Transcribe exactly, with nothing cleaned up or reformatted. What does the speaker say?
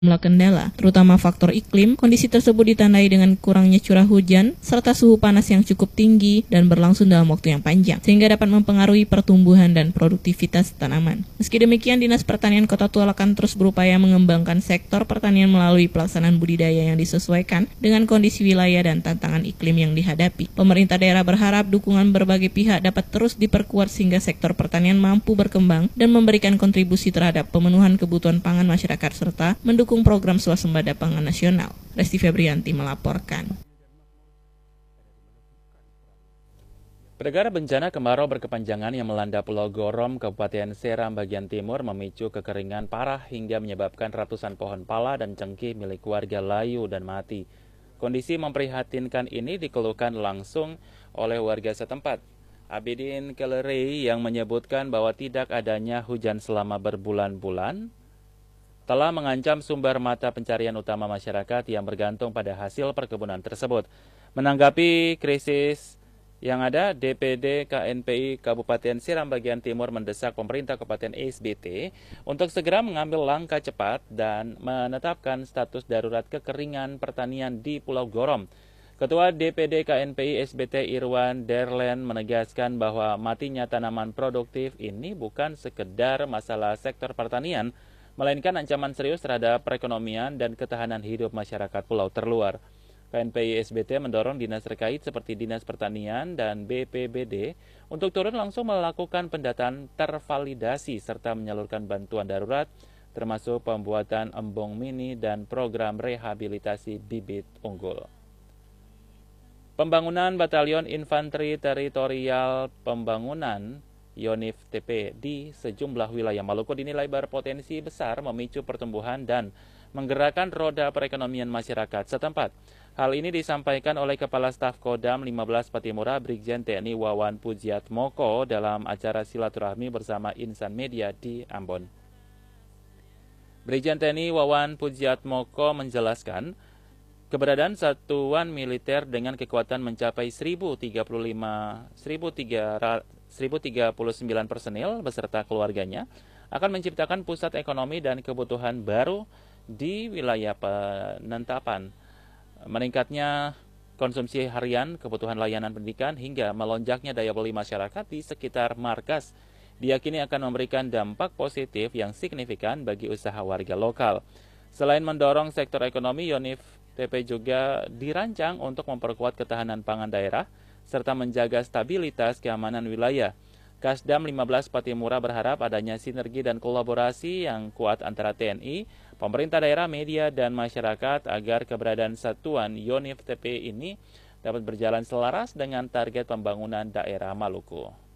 sejumlah kendala, terutama faktor iklim. Kondisi tersebut ditandai dengan kurangnya curah hujan serta suhu panas yang cukup tinggi dan berlangsung dalam waktu yang panjang, sehingga dapat mempengaruhi pertumbuhan dan produktivitas tanaman. Meski demikian, Dinas Pertanian Kota Tualakan terus berupaya mengembangkan sektor pertanian melalui pelaksanaan budidaya yang disesuaikan dengan kondisi wilayah dan tantangan iklim yang dihadapi. Pemerintah daerah berharap dukungan berbagai pihak dapat terus diperkuat sehingga sektor pertanian mampu berkembang dan memberikan kontribusi terhadap pemenuhan kebutuhan pangan masyarakat serta mendukung program swasembada pangan nasional. Resti Febrianti melaporkan. Pendengar, bencana kemarau berkepanjangan yang melanda Pulau Gorom, Kabupaten Seram bagian timur memicu kekeringan parah hingga menyebabkan ratusan pohon pala dan cengkeh milik warga layu dan mati. Kondisi memprihatinkan ini dikeluhkan langsung oleh warga setempat. Abidin Kelerei yang menyebutkan bahwa tidak adanya hujan selama berbulan-bulan telah mengancam sumber mata pencarian utama masyarakat yang bergantung pada hasil perkebunan tersebut. Menanggapi krisis yang ada, D P D K N P I Kabupaten Seram bagian timur mendesak pemerintah Kabupaten S B T untuk segera mengambil langkah cepat dan menetapkan status darurat kekeringan pertanian di Pulau Gorom. Ketua D P D K N P I S B T Irwan Derlen menegaskan bahwa matinya tanaman produktif ini bukan sekedar masalah sektor pertanian, melainkan ancaman serius terhadap perekonomian dan ketahanan hidup masyarakat pulau terluar. K N P I S B T mendorong dinas terkait seperti Dinas Pertanian dan B P B D untuk turun langsung melakukan pendataan tervalidasi serta menyalurkan bantuan darurat, termasuk pembuatan embung mini dan program rehabilitasi bibit unggul. Pembangunan Batalion Infanteri Teritorial Pembangunan Yonif T P di sejumlah wilayah Maluku dinilai berpotensi besar memicu pertumbuhan dan menggerakkan roda perekonomian masyarakat setempat. Hal ini disampaikan oleh Kepala Staf Kodam lima belas Patimura Brigjen T N I Wawan Pujiatmoko dalam acara silaturahmi bersama Insan Media di Ambon. Brigjen T N I Wawan Pujiatmoko menjelaskan keberadaan satuan militer dengan kekuatan mencapai seribu tiga puluh sembilan personil beserta keluarganya akan menciptakan pusat ekonomi dan kebutuhan baru di wilayah penentapan. Meningkatnya konsumsi harian, kebutuhan layanan pendidikan, hingga melonjaknya daya beli masyarakat di sekitar markas diyakini akan memberikan dampak positif yang signifikan bagi usaha warga lokal. Selain mendorong sektor ekonomi, Yonif T P juga dirancang untuk memperkuat ketahanan pangan daerah serta menjaga stabilitas keamanan wilayah. Kasdam lima belas Patimura berharap adanya sinergi dan kolaborasi yang kuat antara T N I, pemerintah daerah, media, dan masyarakat agar keberadaan satuan Yonif T P ini dapat berjalan selaras dengan target pembangunan daerah Maluku.